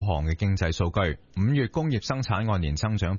項嘅經濟數據，5月工業生產按年增長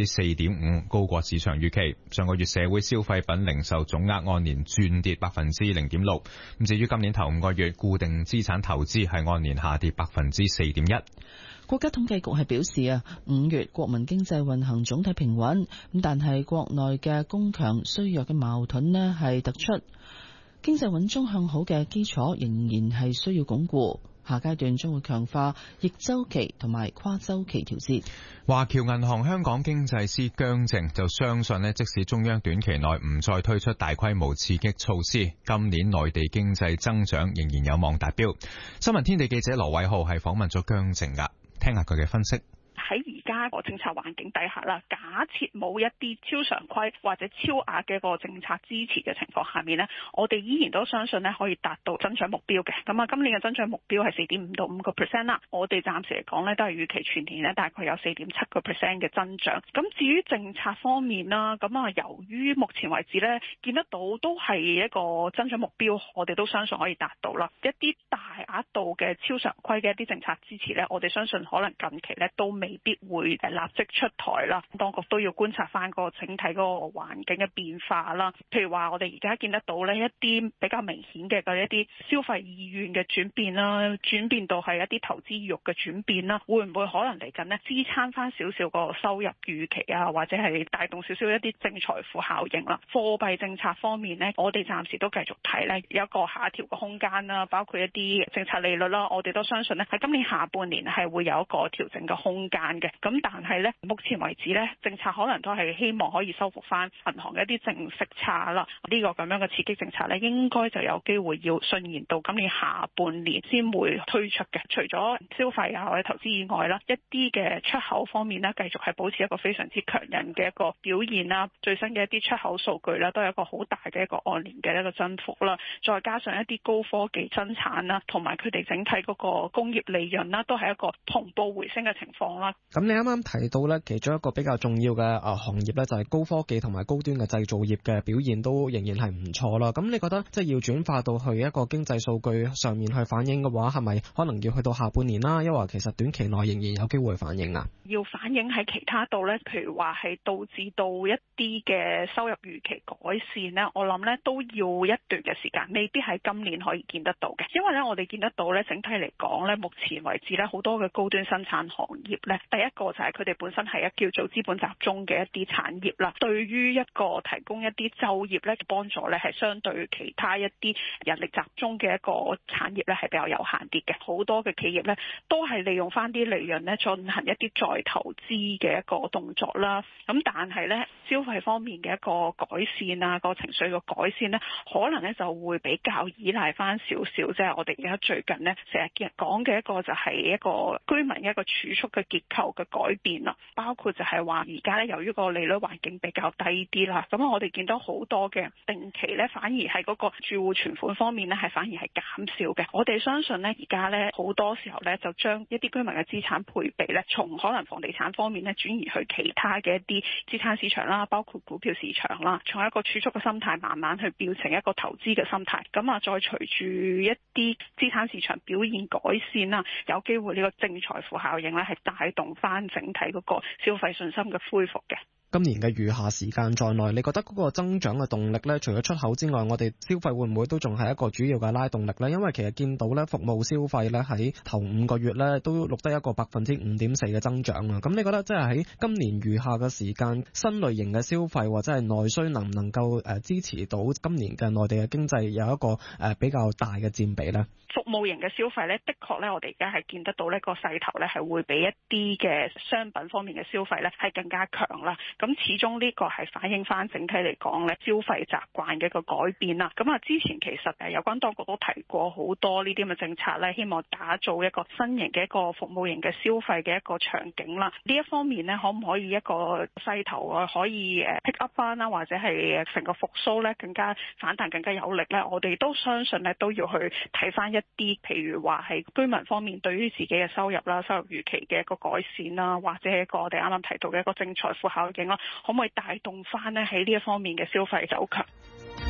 4.5%， 高過市場預期。上個月社會消費品零售總額按年轉跌 0.6%。至於今年頭5個月，固定資產投資係按年下跌 4.1%。 國家統計局係表示5月國民經濟運行總體平穩，但係國內嘅供強衰弱嘅矛盾呢係突出，經濟穩中向好嘅基礎仍然係需要鞏固。下階段將會強化逆周期同埋跨周期調節。 華僑銀行香港經濟師姜靖就相信即使中央短期內唔再推出大規模刺激措施，今年內地經濟增長仍然有望達標。新聞天地記者羅偉浩係訪問咗姜靖噶，聽下佢嘅分析。 喺而家個政策環境底下啦，假設冇一啲超常規或者超額嘅一個政策支持嘅情況下面呢，我哋依然都相信呢可以達到增長目標嘅。咁啊，今年嘅增長目標係4.5%到5%啦。我哋暫時嚟講呢，都係預期全年呢大概有4.7% 嘅增長。咁至於政策方面啦，咁啊由於目前為止呢見得到都係一個增長目標，我哋都相信可以達到啦。一啲大額度嘅超常規嘅一啲政策支持呢，我哋相信可能近期呢都未必會立即出台啦，當局都要觀察翻個整體嗰個環境嘅變化啦。譬如話我哋而家見得到呢一啲比較明顯嘅一啲消費意願嘅轉變啦，轉變到係一啲投資意欲嘅轉變啦，會唔會可能嚟緊呢支撐翻少少個收入預期啊，或者係帶動少少一啲正財富效應啦？貨幣政策方面呢，我哋暫時都繼續睇呢有一個下調嘅空間啦，包括一啲政策利率啦，我哋都相信呢喺今年下半年係會有一個調整嘅空間嘅。咁但係咧，目前為止咧，政策可能都係希望可以收復翻銀行嘅一啲淨息差啦。呢個咁樣嘅刺激政策咧，應該就有機會要順延到今年下半年先會推出嘅。除咗消費啊或者投資以外啦，一啲嘅出口方面咧，繼續係保持一個非常之強韌嘅一個表現啦。最新嘅一啲出口數據咧，都有一個好大嘅一個按年嘅一個增幅啦。再加上一啲高科技生產啦，同埋佢哋整體嗰個工業利潤啦，都係一個同步回升嘅情況啦。 咁你啱啱提到咧，其中一個比較重要嘅行業咧，就係高科技同埋高端嘅製造業嘅表現都仍然係唔錯啦。咁你覺得即係要轉化到去一個經濟數據上面去反映嘅話，係咪可能要去到下半年啦？抑或其實短期內仍然有機會反映啊？ 要反映喺其他度咧，譬如話係導致到一啲嘅收入預期改善咧，我諗咧都要一段嘅時間，未必係今年可以見得到嘅。因為咧，我哋見得到咧，整體嚟講咧，目前為止咧，好多嘅高端生產行業咧，第一個就係佢哋本身係一叫做資本集中嘅一啲產業啦，對於一個提供一啲就業咧幫助咧，係相對其他一啲人力集中嘅一個產業咧係比較有限啲嘅。好多嘅企業咧都係利用翻啲利潤咧進行一啲再投資嘅一個動作啦。咁但係咧消費方面嘅一個改善啊，個情緒嘅改善咧，可能咧就會比較依賴翻少少，即係我哋而家最近咧成日講嘅一個就係一個居民一個儲蓄嘅結構嘅改變啦，包括就係話而家咧由於個利率環境比較低啲啦，咁我哋見到好多嘅定期咧反而係嗰個住戶存款方面咧係反而係減少嘅。我哋相信咧而家咧好多時候咧就將一啲居民嘅資產配備咧從可能房地產方面咧轉移去其他嘅一啲資產市場啦，包括股票市場啦，從一個儲蓄嘅心態慢慢去變成一個投資嘅心態。咁啊再隨住一啲資產市場表現改善啦，有機會呢個正財富效應咧係帶動翻整體嗰個消費信心嘅恢復嘅。 今年嘅餘下時間在內，你覺得嗰個增長嘅動力咧，除咗出口之外，我哋消費會唔會都仲係一個主要嘅拉動力咧？因為其實見到咧服務消費咧喺頭5個月咧都錄得一個5.4%嘅增長啊！咁你覺得即係喺今年餘下嘅時間，新類型嘅消費或者係內需能唔能夠支持到今年嘅內地嘅經濟有一個比較大嘅佔比咧？ 服務型嘅消費咧，的確咧，我哋而家係見得到呢個勢頭咧係會比一啲嘅商品方面嘅消費咧係更加強啦。咁始終呢個係反映翻整體嚟講咧消費習慣嘅一個改變啦。咁啊，之前其實有關當局都提過好多呢啲咁嘅政策咧，希望打造一個新型嘅一個服務型嘅消費嘅一個場景啦。呢一方面咧，可唔可以一個勢頭可以pick up 翻啦，或者係成個復甦咧更加反彈更加有力咧？我哋都相信咧都要去睇翻一啲，譬如話係居民方面對於自己嘅收入啦、收入預期嘅一個改善啦，或者係一個我哋啱啱提到嘅一個正財富效應啦，可唔可以帶動翻呢喺呢一方面嘅消費走強？